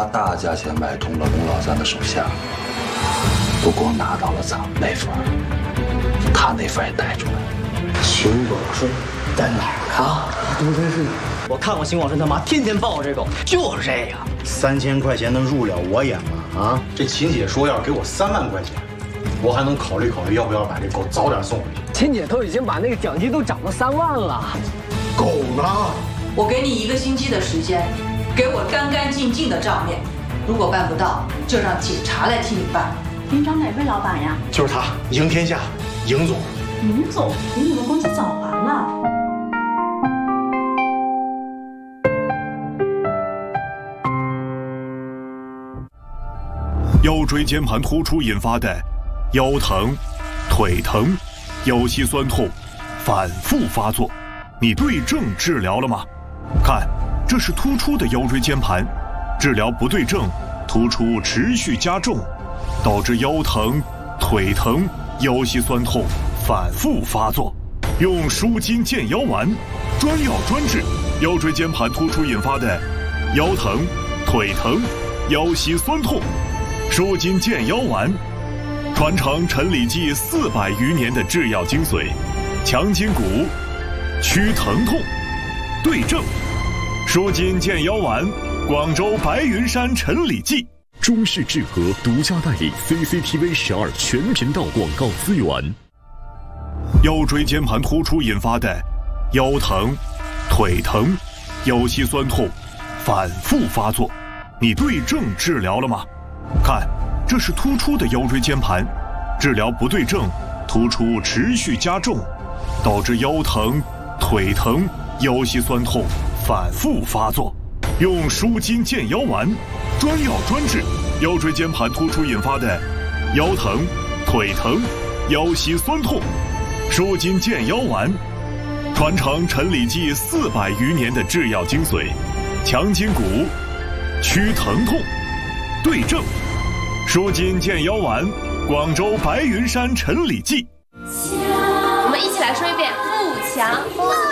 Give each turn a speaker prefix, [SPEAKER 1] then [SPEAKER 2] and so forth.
[SPEAKER 1] 大价钱买通了龙老三的手下，不光拿到了咱们那份，他那份也带出来了。
[SPEAKER 2] 秦广顺在哪儿呢？
[SPEAKER 3] 不真是，我看过秦广顺他妈天天抱我这狗，就是这样。
[SPEAKER 2] 3000块钱能入了我眼吗？啊，这秦姐说要给我3万块钱，我还能考虑考虑要不要把这狗早点送回去。
[SPEAKER 3] 秦姐都已经把那个奖金都涨到3万了。
[SPEAKER 2] 狗呢？
[SPEAKER 4] 我给你1个星期的时间，给我干干净净的账面。如果办不到，就让警察来替你办。
[SPEAKER 5] 您找哪位老板呀？
[SPEAKER 2] 就是他，赢天下，赢总。
[SPEAKER 5] 赢总，你们工资早还了。
[SPEAKER 6] 腰椎间盘突出引发的腰疼、腿疼、腰膝酸痛反复发作，你对症治疗了吗？看，这是突出的腰椎间盘，治疗不对症，突出持续加重，导致腰疼、腿疼、腰膝酸痛反复发作。用舒筋健腰丸，专药专治腰椎间盘突出引发的腰疼、腿疼、腰膝酸痛。舒筋健腰丸，传承陈李济400余年的制药精髓，强筋骨，祛疼痛，对症。舒筋健腰丸，广州白云山陈李济。
[SPEAKER 7] 中式制和独家代理 CCTV 12全频道广告资源。
[SPEAKER 6] 腰椎间盘突出引发的腰疼、腿疼、腰膝酸痛反复发作，你对症治疗了吗？看，这是突出的腰椎间盘，治疗不对症，突出持续加重，导致腰疼、腿疼、腰膝酸痛反复发作。用舒筋健腰丸，专药专治腰椎间盘突出引发的腰疼、腿疼、腰膝酸痛。舒筋健腰丸，传承陈李济400余年的制药精髓，强筋骨，祛疼痛，对症。舒筋健腰丸，广州白云山陈李济。
[SPEAKER 8] 我们一起来说一遍：富强。